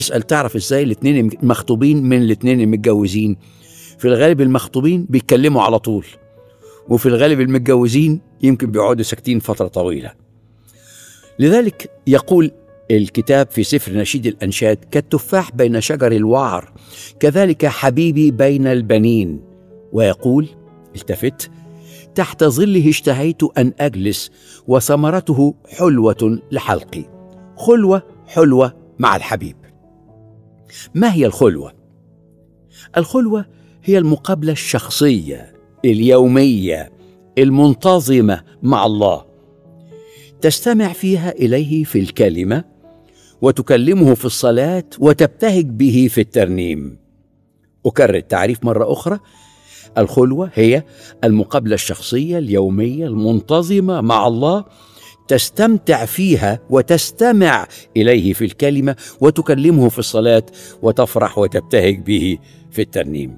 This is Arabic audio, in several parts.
اسأل تعرف ازاي الاتنين مخطوبين من الاتنين المتجوزين؟ في الغالب المخطوبين بيتكلموا على طول، وفي الغالب المتجوزين يمكن بيقعدوا ساكتين فترة طويلة. لذلك يقول الكتاب في سفر نشيد الأنشاد: كالتفاح بين شجر الوعر كذلك حبيبي بين البنين. ويقول التفت: تحت ظله اشتهيت أن أجلس وثمرته حلوة لحلقي. خلوة حلوة مع الحبيب. ما هي الخلوة؟ الخلوة هي المقابلة الشخصية اليومية المنتظمة مع الله، تستمع فيها إليه في الكلمة، وتكلمه في الصلاة، وتبتهج به في الترنيم. أكرر التعريف مرة أخرى: الخلوة هي المقابلة الشخصية اليومية المنتظمة مع الله، تستمتع فيها وتستمع إليه في الكلمة، وتكلمه في الصلاة، وتفرح وتبتهج به في الترنيم.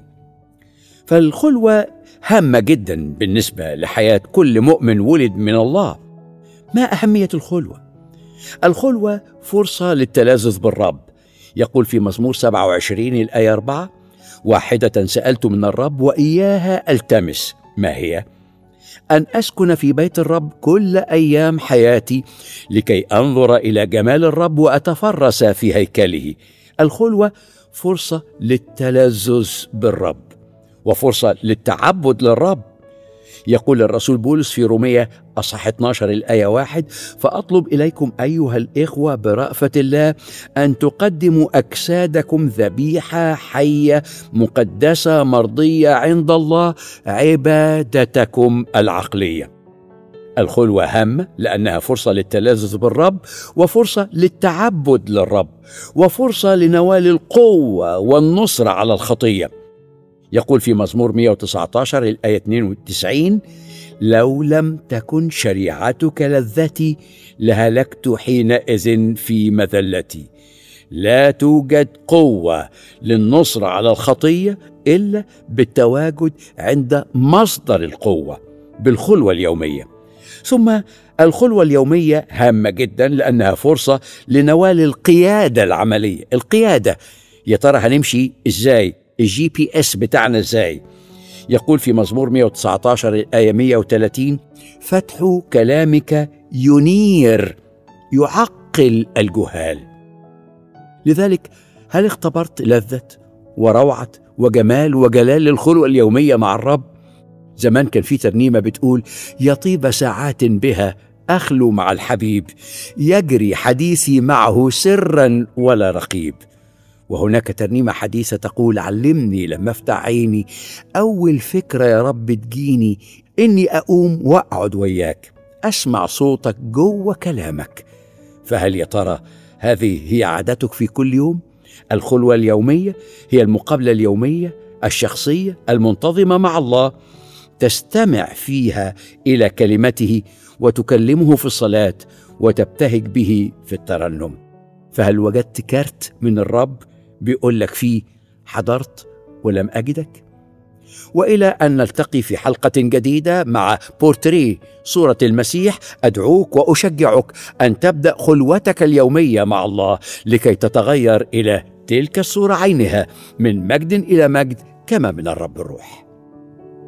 فالخلوة هامة جدا بالنسبة لحياة كل مؤمن ولد من الله. ما أهمية الخلوة؟ الخلوة فرصة للتلذذ بالرب. يقول في مزمور 27 الآية 4: واحدة سألت من الرب وإياها ألتمس. ما هي؟ أن أسكن في بيت الرب كل أيام حياتي، لكي أنظر إلى جمال الرب وأتفرس في هيكله. الخلوة فرصة للتلذذ بالرب وفرصة للتعبد للرب. يقول الرسول بولس في رومية أصحاح 12 الآية 1: فأطلب إليكم أيها الإخوة برأفة الله أن تقدموا أجسادكم ذبيحة حية مقدسة مرضية عند الله، عبادتكم العقلية. الخلوة هامة لأنها فرصة للتلذذ بالرب، وفرصة للتعبد للرب، وفرصة لنوال القوة والنصر على الخطية. يقول في مزمور 119 الآية 92: لو لم تكن شريعتك لذتي لهلكت حينئذ في مذلتي. لا توجد قوة للنصر على الخطية إلا بالتواجد عند مصدر القوة، بالخلوة اليومية. ثم الخلوة اليومية هامة جدا لأنها فرصة لنوال القيادة العملية. القيادة، يا ترى هنمشي إزاي؟ الGPS بتاعنا إزاي؟ يقول في مزمور 119 الآية 130: فتح كلامك ينير يعقل الجهال. لذلك هل اختبرت لذة وروعة وجمال وجلال الخلوة اليومية مع الرب؟ زمان كان في ترنيمة بتقول: يطيب ساعات بها أخلو مع الحبيب، يجري حديثي معه سرا ولا رقيب. وهناك ترنيمة حديثة تقول: علمني لما افتح عيني أول فكرة يا رب تجيني، إني أقوم وأقعد وياك أسمع صوتك جوه كلامك. فهل يا ترى هذه هي عادتك في كل يوم؟ الخلوة اليومية هي المقابلة اليومية الشخصية المنتظمة مع الله، تستمع فيها إلى كلمته، وتكلمه في الصلاة، وتبتهج به في الترنم. فهل وجدت كارت من الرب بيقول لك فيه: حضرت ولم أجدك؟ وإلى أن نلتقي في حلقة جديدة مع بورتريه صورة المسيح، أدعوك وأشجعك أن تبدأ خلوتك اليومية مع الله لكي تتغير إلى تلك الصورة عينها، من مجد إلى مجد، كما من الرب الروح.